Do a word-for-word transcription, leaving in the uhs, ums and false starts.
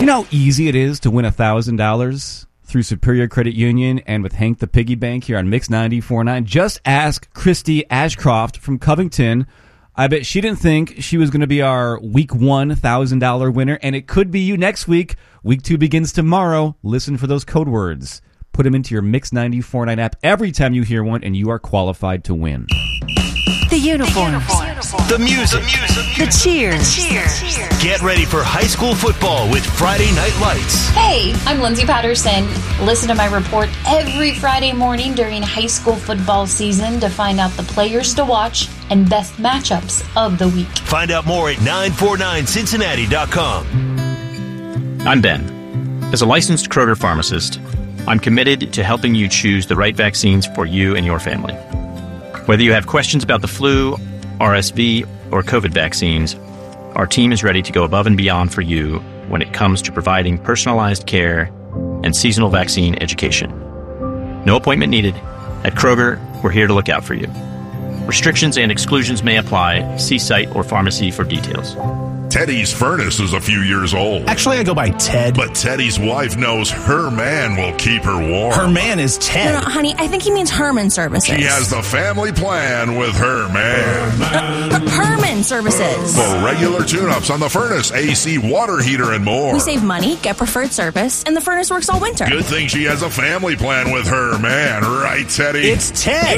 You know how easy it is to win one thousand dollars through Superior Credit Union and with Hank the Piggy Bank here on Mix ninety-four point nine? Just ask Christy Ashcroft from Covington. I bet she didn't think she was going to be our week one one thousand dollars winner, and it could be you next week. Week two begins tomorrow. Listen for those code words. Put them into your Mix ninety-four point nine app every time you hear one, and you are qualified to win. The uniforms. The music. The, music. the cheers. cheers. Get ready for high school football with Friday Night Lights. Hey, I'm Lindsay Patterson. Listen to my report every Friday morning during high school football season to find out the players to watch and best matchups of the week. Find out more at nine four nine cincinnati dot com. I'm Ben. As a licensed Kroger pharmacist, I'm committed to helping you choose the right vaccines for you and your family. Whether you have questions about the flu, R S V, or COVID vaccines, our team is ready to go above and beyond for you when it comes to providing personalized care and seasonal vaccine education. No appointment needed. At Kroger, we're here to look out for you. Restrictions and exclusions may apply. See site or pharmacy for details. Teddy's furnace is a few years old. Actually, I go by Ted. But Teddy's wife knows her man will keep her warm. Her man is Ted. No, no, honey, I think he means Herman Services. She has the family plan with her man. Uh, Herman Services. For regular tune-ups on the furnace, A C, water heater, and more. We save money, get preferred service, and the furnace works all winter. Good thing she has a family plan with her man. Right, Teddy? It's Ted.